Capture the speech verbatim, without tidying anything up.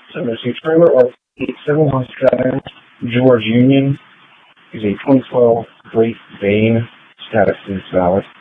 So I'm going to say trailer of eight seven one seven George Union is a twenty twelve Great Dane. Status is valid.